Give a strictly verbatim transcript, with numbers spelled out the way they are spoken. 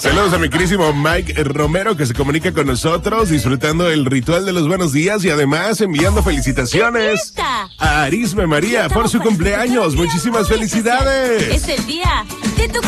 Saludos a mi querísimo Mike Romero, que se comunica con nosotros, disfrutando el ritual de los buenos días y además enviando felicitaciones a Arisme María por su cumpleaños. Muchísimas felicidades. Es el día de tu